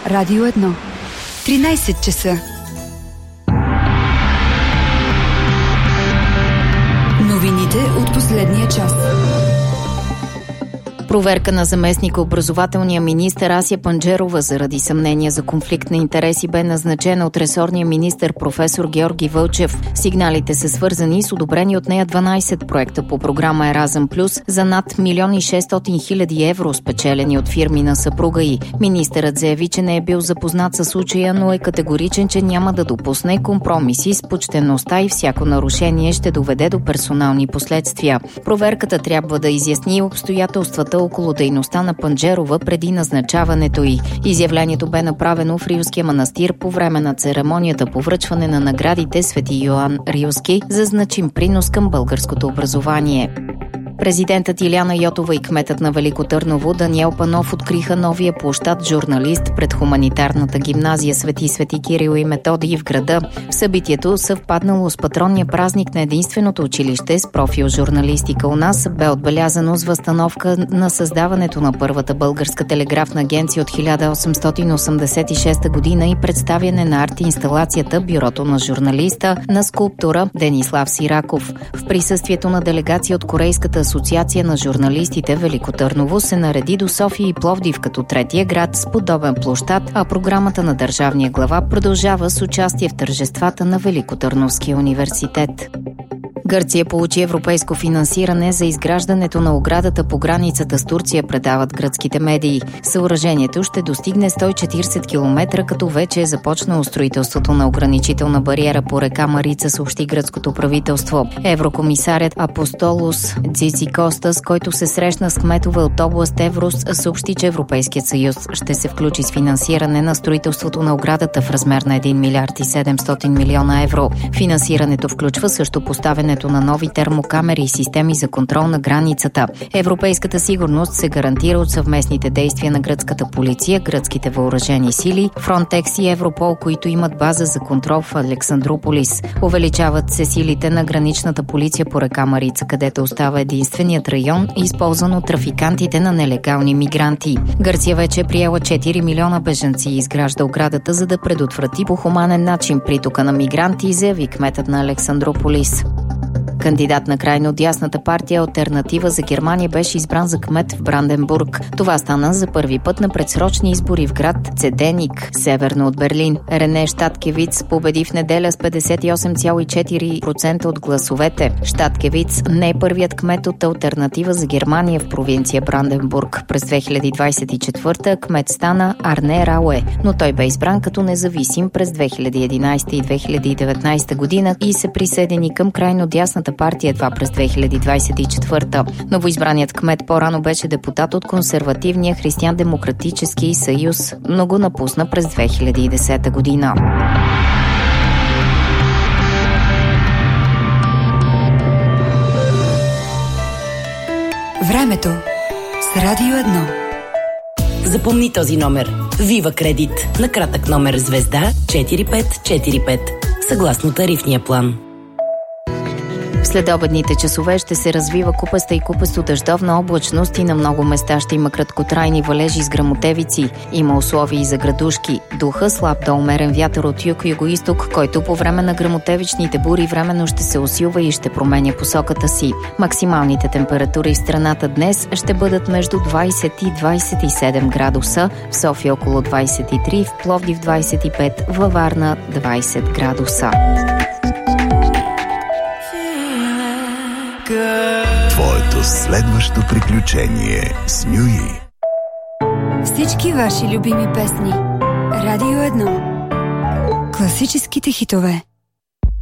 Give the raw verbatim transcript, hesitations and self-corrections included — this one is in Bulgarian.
Радио едно. тринайсет часа. Новините от последния час. Проверка на заместника образователния министър Ася Панджерова заради съмнения за конфликт на интереси бе назначена от ресорния министър професор Георги Вълчев. Сигналите са свързани с одобрени от нея дванайсет проекта по програма Еразъм Плюс за над милион и шестстотин хиляди евро, спечелени от фирми на съпруга й. Министърът заяви, че не е бил запознат със случая, но е категоричен, че няма да допусне компромиси с почтеността и всяко нарушение ще доведе до персонални последствия. Проверката трябва да изясни обстоятелствата около дейността на Панджерова преди назначаването й. Изявлението бе направено в Рилския манастир по време на церемонията по връчване на наградите Свети Йоан Рилски за значим принос към българското образование. Президентът Илияна Йотова и кметът на Велико Търново Даниел Панов откриха новия площад журналист пред хуманитарната гимназия Свети Свети Кирил и Методий в града. В събитието, съвпаднало с патронния празник на единственото училище с профил журналистика у нас, бе отбелязано с възстановка на създаването на първата българска телеграфна агенция от хиляда осемстотин осемдесет и шеста година и представяне на арт-инсталацията Бюрото на журналиста на скулптора Денислав Сираков. В присъствието на делегация от Корейската асоциация на журналистите Велико Търново се нареди до София и Пловдив като третия град с подобен площад, а програмата на държавния глава продължава с участие в тържествата на Великотърновския университет. Гърция получи европейско финансиране за изграждането на оградата по границата с Турция, предават гръцките медии. Съоръжението ще достигне сто и четирийсет километра, като вече е започнало строителството на ограничителна бариера по река Марица, съобщи гръцкото правителство. Еврокомисарят Апостолос Цицикостас, който се срещна с кметове от област Еврос, съобщи, че Европейският съюз ще се включи с финансиране на строителството на оградата в размер на един милиард и седемстотин милиона евро. Финансирането включва също поставяне на нови термокамери и системи за контрол на границата. Европейската сигурност се гарантира от съвместните действия на гръцката полиция, гръцките въоръжени сили, Фронтекс и Европол, които имат база за контрол в Александрополис. Увеличават се силите на граничната полиция по река Марица, където остава единственият район, използван от трафикантите на нелегални мигранти. Гърция вече е приела четири милиона бежанци и изгражда оградата, за да предотврати по хуманен начин притока на мигранти, заяви кметът на Александрополис. Кандидат на крайно дясната партия Алтернатива за Германия беше избран за кмет в Бранденбург. Това стана за първи път на предсрочни избори в град Цеденик, северно от Берлин. Рене Щаткевиц победи в неделя с петдесет и осем цяло и четири процента от гласовете. Щаткевиц не е първият кмет от Алтернатива за Германия в провинция Бранденбург. През две хиляди двадесет и четвърта кмет стана Арне Рауе, но той бе избран като независим през две хиляди и единадесета и две хиляди и деветнадесета година и се присъедини към крайно дясната партия едва през две хиляди двадесет и четвърта. Новоизбраният кмет по-рано беше депутат от консервативния Християн-демократически съюз, но го напусна през две хиляди и десета година. Времето с Радио едно. Запомни този номер. Вива Кредит. На кратък номер звезда четири пет четири пет. Съгласно тарифния план. В следобедните часове ще се развива купаста и купесто дъждовна облачност и на много места ще има краткотрайни валежи с гръмотевици. Има условия и за градушки. Духа слаб до умерен вятър от юг-югоизток, който по време на гръмотевичните бури временно ще се усилва и ще променя посоката си. Максималните температури в страната днес ще бъдат между двадесет и двадесет и седем градуса, в София около двадесет и три, в Пловдив двадесет и пет, във Варна двадесет градуса. Твоето следващо приключение с Нюи. Всички ваши любими песни. Радио едно. Класическите хитове.